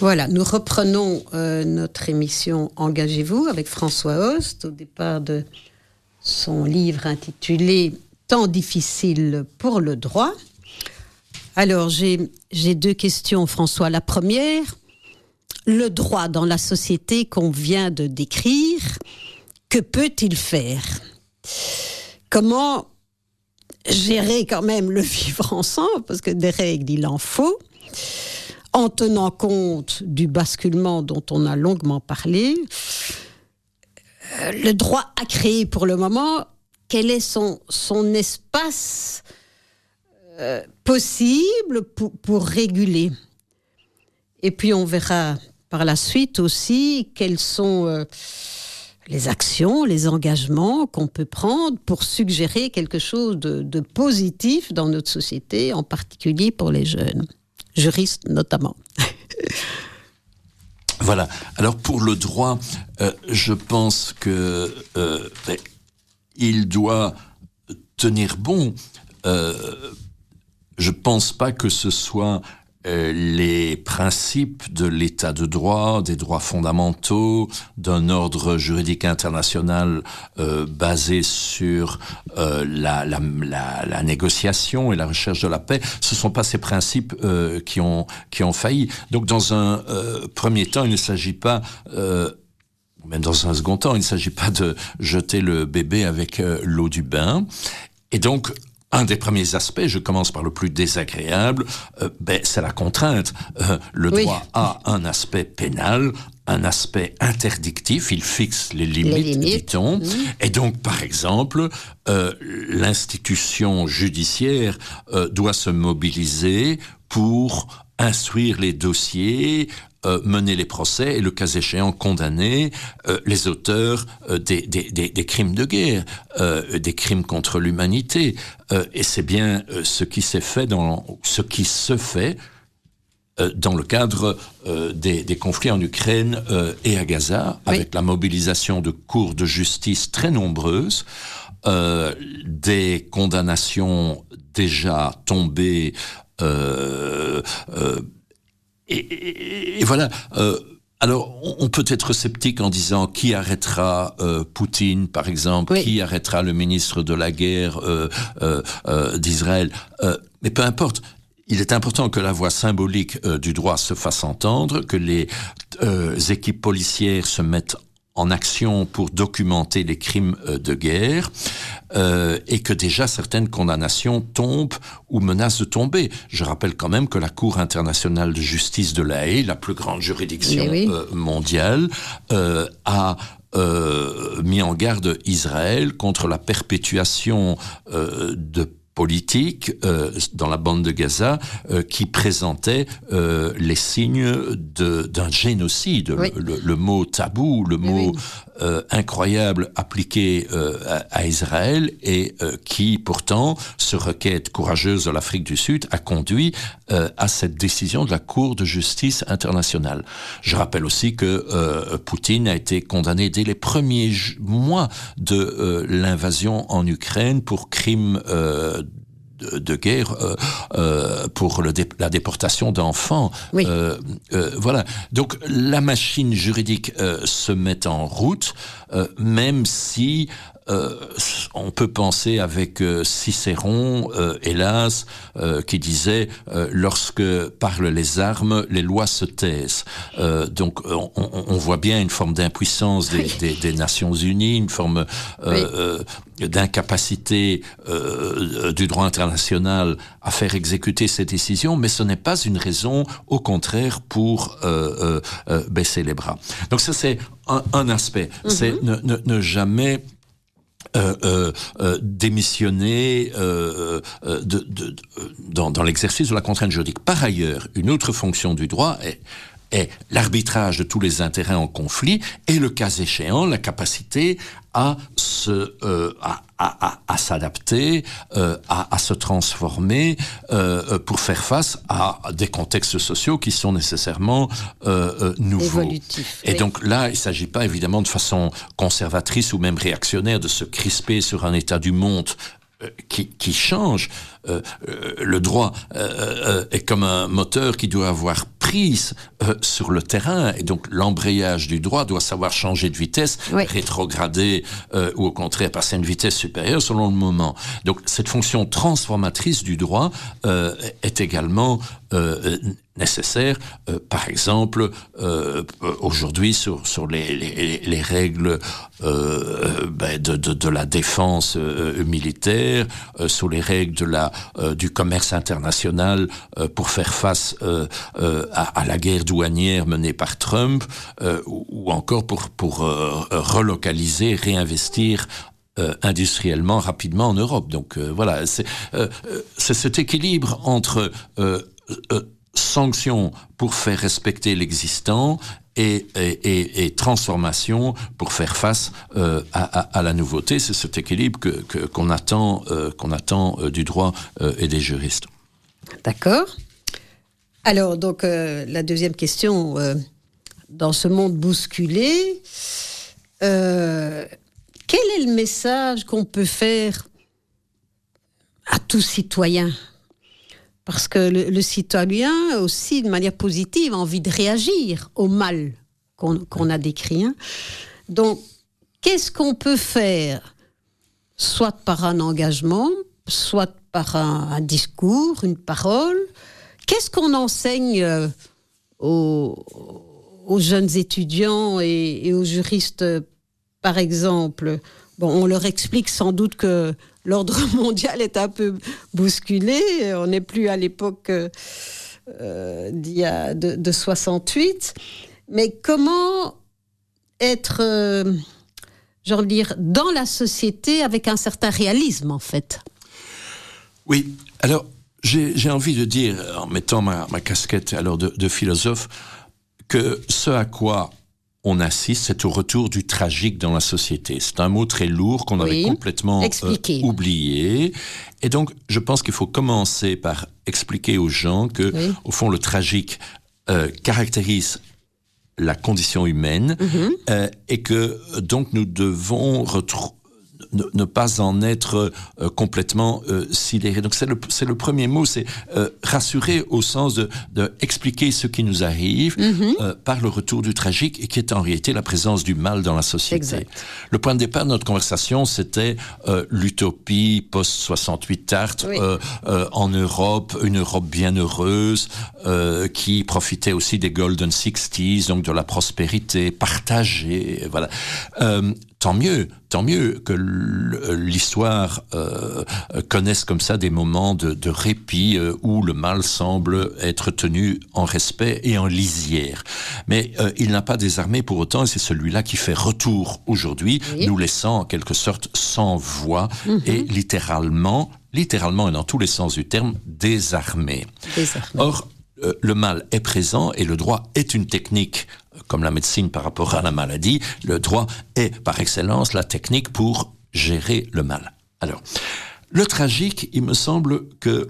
Voilà, nous reprenons notre émission Engagez-vous avec François Host, au départ de son livre intitulé Temps difficile pour le droit. Alors, j'ai deux questions, François. La première, le droit dans la société qu'on vient de décrire, que peut-il faire ? Comment gérer quand même le vivre ensemble, parce que des règles, il en faut, en tenant compte du basculement dont on a longuement parlé. Le droit à créer pour le moment, quel est son espace possible pour réguler ? Et puis on verra par la suite aussi quels sont les actions, les engagements qu'on peut prendre pour suggérer quelque chose de positif dans notre société, en particulier pour les jeunes. Juristes notamment. Voilà. Alors pour le droit, je pense que il doit tenir bon. Je pense pas que ce soit les principes de l'état de droit, des droits fondamentaux, d'un ordre juridique international basé sur la négociation et la recherche de la paix. Ce sont pas ces principes qui ont failli. Donc dans un premier temps, il ne s'agit pas même dans un second temps, il ne s'agit pas de jeter le bébé avec l'eau du bain. Et donc un des premiers aspects, je commence par le plus désagréable, c'est la contrainte. Le droit a un aspect pénal, un aspect interdictif, il fixe les limites. Dit-on. Et donc, par exemple, l'institution judiciaire doit se mobiliser pour instruire les dossiers, mener les procès et, le cas échéant, condamner les auteurs des crimes de guerre, des crimes contre l'humanité. Et c'est bien ce qui se fait dans le cadre des conflits en Ukraine et à Gaza, avec la mobilisation de cours de justice très nombreuses, des condamnations déjà tombées, et voilà. Alors, on peut être sceptique en disant qui arrêtera Poutine, par exemple, qui arrêtera le ministre de la guerre d'Israël. Mais peu importe. Il est important que la voix symbolique du droit se fasse entendre, que les équipes policières se mettent en action pour documenter les crimes de guerre, et que déjà certaines condamnations tombent ou menacent de tomber. Je rappelle quand même que la Cour internationale de justice de La Haye, la plus grande juridiction mondiale, a mis en garde Israël contre la perpétuation de politique dans la bande de Gaza qui présentait les signes d'un génocide. Le mot tabou, le mot incroyable appliqué à Israël et qui pourtant, ce requête courageuse de l'Afrique du Sud a conduit à cette décision de la Cour de justice internationale. Je rappelle aussi que Poutine a été condamné dès les premiers mois de l'invasion en Ukraine pour crimes de guerre, pour la déportation d'enfants. Voilà. Donc la machine juridique se met en route, même si on peut penser avec Cicéron, hélas, qui disait lorsque parlent les armes, les lois se taisent. Donc on voit bien une forme d'impuissance des Nations Unies, une forme d'incapacité du droit international à faire exécuter ces décisions, mais ce n'est pas une raison, au contraire, pour baisser les bras. Donc ça, c'est un aspect. C'est ne jamais démissionner dans l'exercice de la contrainte juridique. Par ailleurs, une autre fonction du droit est l'arbitrage de tous les intérêts en conflit et, le cas échéant, la capacité à s'adapter, à se transformer pour faire face à des contextes sociaux qui sont nécessairement nouveaux. Évolutifs. Et donc là, il ne s'agit pas évidemment de façon conservatrice ou même réactionnaire de se crisper sur un état du monde qui change. Le droit est comme un moteur qui doit avoir pris prise sur le terrain, et donc l'embrayage du droit doit savoir changer de vitesse, rétrograder ou au contraire passer à une vitesse supérieure selon le moment. Donc cette fonction transformatrice du droit est également nécessaire, par exemple aujourd'hui sur les règles de la défense militaire, sur les règles du commerce international pour faire face à la guerre douanière menée par Trump, ou encore pour relocaliser, réinvestir industriellement rapidement en Europe. Donc voilà, c'est cet équilibre entre sanctions pour faire respecter l'existant et transformation pour faire face à la nouveauté. C'est cet équilibre qu'on attend du droit et des juristes. D'accord. Alors, donc, la deuxième question, dans ce monde bousculé, quel est le message qu'on peut faire à tout citoyen ? Parce que le citoyen, aussi, de manière positive, a envie de réagir au mal qu'on a décrit. Hein. Donc, qu'est-ce qu'on peut faire, soit par un engagement, soit par un discours, une parole ? Qu'est-ce qu'on enseigne aux jeunes étudiants et aux juristes, par exemple ? Bon, on leur explique sans doute que l'ordre mondial est un peu bousculé. On n'est plus à l'époque de 68. Mais comment être, dans la société avec un certain réalisme, en fait ? Oui, alors j'ai envie de dire, en mettant ma casquette alors de philosophe, que ce à quoi on assiste, c'est au retour du tragique dans la société. C'est un mot très lourd qu'on avait complètement oublié. Et donc, je pense qu'il faut commencer par expliquer aux gens que, au fond, le tragique caractérise la condition humaine et que, donc, nous devons ne pas en être complètement sidérés. Donc c'est le premier mot, c'est rassurer au sens de expliquer ce qui nous arrive par le retour du tragique et qui est en réalité la présence du mal dans la société. Exact. Le point de départ de notre conversation, c'était l'utopie post-68 Tartre en Europe, une Europe bien heureuse qui profitait aussi des Golden 60s, donc de la prospérité partagée, voilà. Tant mieux que l'histoire connaisse comme ça des moments de répit où le mal semble être tenu en respect et en lisière. Mais il n'a pas désarmé pour autant, et c'est celui-là qui fait retour aujourd'hui, nous laissant en quelque sorte sans voix et littéralement et dans tous les sens du terme, désarmé. Or, le mal est présent et le droit est une technique, comme la médecine par rapport à la maladie. Le droit est par excellence la technique pour gérer le mal. Alors, le tragique, il me semble que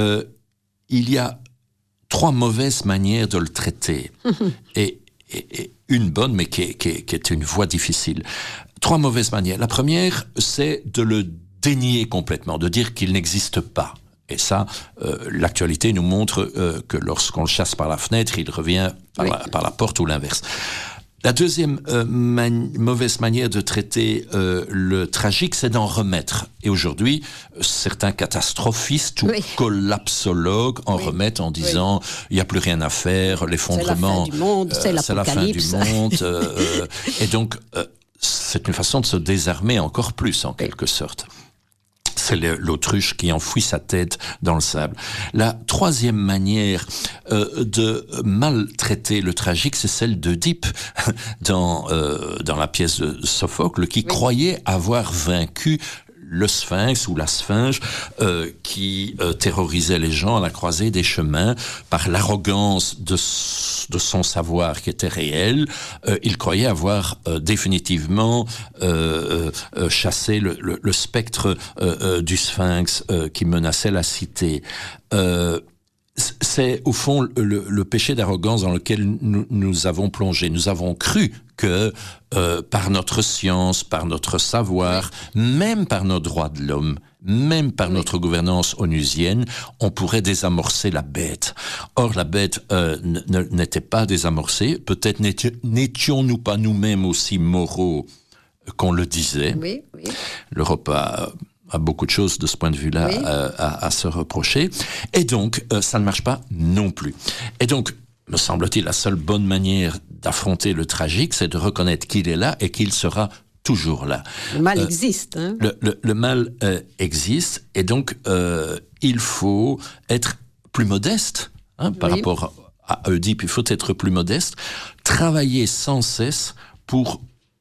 il y a 3 mauvaises manières de le traiter et une bonne, mais qui est une voie difficile. 3 mauvaises manières. La première, c'est de le dénier complètement, de dire qu'il n'existe pas. Et ça, l'actualité nous montre que lorsqu'on le chasse par la fenêtre, il revient par la porte ou l'inverse. La deuxième mauvaise manière de traiter le tragique, c'est d'en remettre. Et aujourd'hui, certains catastrophistes ou collapsologues en remettent en disant il n'y a plus rien à faire, l'effondrement, c'est la fin du monde. Et donc, c'est une façon de se désarmer encore plus, en quelque sorte. C'est l'autruche qui enfouit sa tête dans le sable. La troisième manière de maltraiter le tragique, c'est celle d'Œdipe dans la pièce de Sophocle, qui croyait avoir vaincu le sphinx ou la sphinge qui terrorisait les gens à la croisée des chemins par l'arrogance de son savoir qui était réel. Il croyait avoir définitivement chassé le spectre du sphinx qui menaçait la cité. C'est au fond le péché d'arrogance dans lequel nous avons plongé. Nous avons cru que par notre science, par notre savoir, même par nos droits de l'homme, même par notre gouvernance onusienne, on pourrait désamorcer la bête. Or, la bête n'était pas désamorcée. Peut-être n'étions-nous pas nous-mêmes aussi moraux qu'on le disait. Oui. L'Europe a beaucoup de choses de ce point de vue-là à se reprocher. Et donc, ça ne marche pas non plus. Et donc, me semble-t-il, la seule bonne manière d'affronter le tragique, c'est de reconnaître qu'il est là et qu'il sera toujours là. Le mal existe. Hein. Le mal existe, et donc il faut être plus modeste par rapport à Oedipe. Il faut être plus modeste, travailler sans cesse pour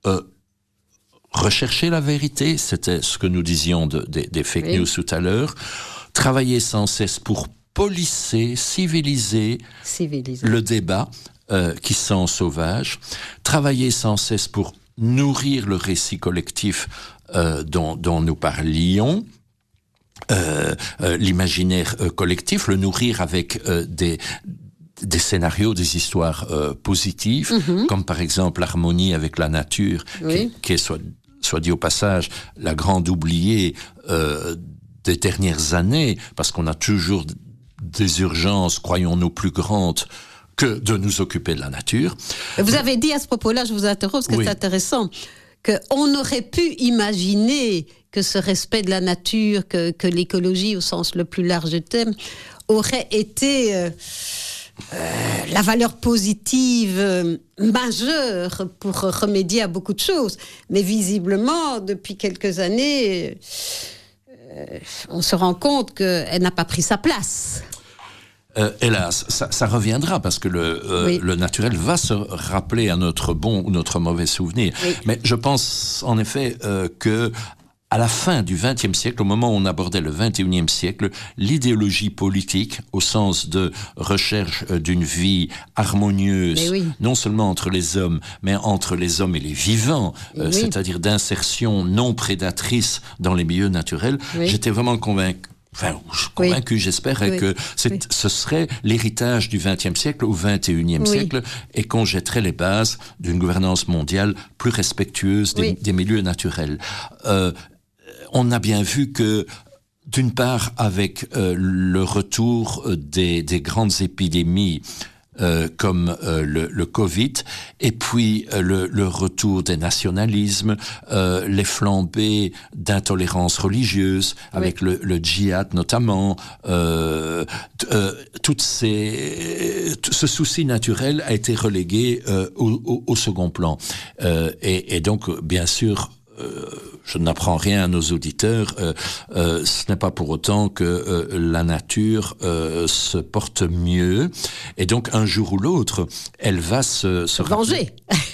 rechercher la vérité. C'était ce que nous disions des fake news tout à l'heure. Travailler sans cesse pour polisser, civiliser. Le débat qui sent sauvage. Travailler sans cesse pour nourrir le récit collectif dont nous parlions, l'imaginaire collectif, le nourrir avec des scénarios, des histoires positives, comme par exemple l'harmonie avec la nature, qui est, soit dit au passage, la grande oubliée des dernières années, parce qu'on a toujours des urgences, croyons-nous, plus grandes que de nous occuper de la nature. Vous avez dit à ce propos-là, je vous interromps parce que c'est intéressant, qu'on aurait pu imaginer que ce respect de la nature, que l'écologie au sens le plus large du terme, aurait été la valeur positive majeure pour remédier à beaucoup de choses. Mais visiblement, depuis quelques années, on se rend compte qu'elle n'a pas pris sa place. Hélas, ça reviendra parce que le naturel va se rappeler à notre bon ou notre mauvais souvenir. Mais je pense en effet que à la fin du XXe siècle, au moment où on abordait le XXIe siècle, l'idéologie politique, au sens de recherche d'une vie harmonieuse, non seulement entre les hommes, mais entre les hommes et les vivants, c'est-à-dire d'insertion non prédatrice dans les milieux naturels, j'étais vraiment convaincu. J'espère, que ce serait l'héritage du XXe siècle au XXIe siècle et qu'on jetterait les bases d'une gouvernance mondiale plus respectueuse des milieux naturels. On a bien vu que, d'une part, avec le retour des grandes épidémies, comme le Covid, et puis le retour des nationalismes, les flambées d'intolérance religieuse, avec le djihad notamment, ce souci naturel a été relégué au second plan. Et donc, bien sûr, je n'apprends rien à nos auditeurs, ce n'est pas pour autant que la nature se porte mieux, et donc un jour ou l'autre, elle va se venger.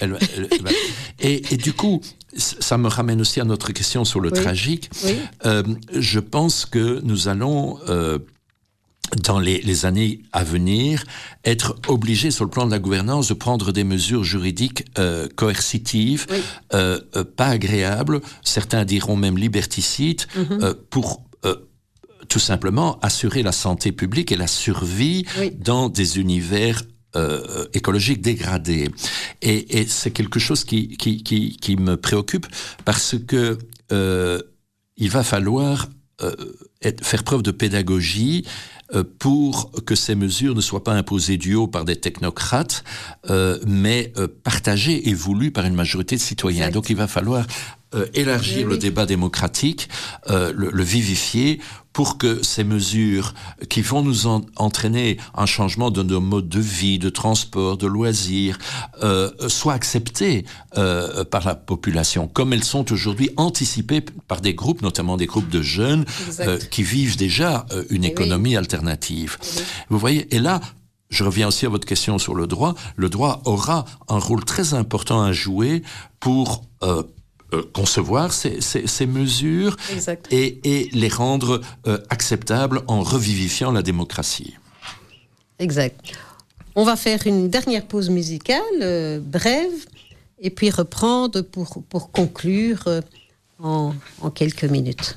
Et du coup, ça me ramène aussi à notre question sur le tragique. Je pense que nous allons dans les années à venir, être obligés, sur le plan de la gouvernance, de prendre des mesures juridiques coercitives, pas agréables, certains diront même liberticides, pour tout simplement assurer la santé publique et la survie dans des univers écologiques dégradés. Et c'est quelque chose qui me préoccupe, parce que il va falloir faire preuve de pédagogie pour que ces mesures ne soient pas imposées du haut par des technocrates, mais partagées et voulues par une majorité de citoyens. Donc il va falloir élargir le débat démocratique, le vivifier, pour que ces mesures qui vont nous entraîner un changement de nos modes de vie, de transport, de loisirs, soient acceptées par la population, comme elles sont aujourd'hui anticipées par des groupes, notamment des groupes de jeunes, qui vivent déjà une économie alternative. Vous voyez, et là, je reviens aussi à votre question sur le droit. Le droit aura un rôle très important à jouer pour concevoir ces mesures et les rendre acceptables en revivifiant la démocratie. Exact. On va faire une dernière pause musicale, brève, et puis reprendre pour conclure en quelques minutes.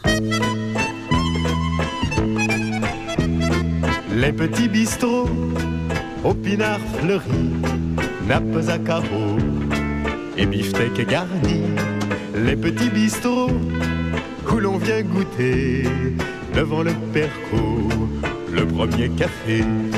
Les petits bistrots, au pinard fleuri, nappes à carreaux, et beefsteak garni, les petits bistrots où l'on vient goûter devant le perco, le premier café.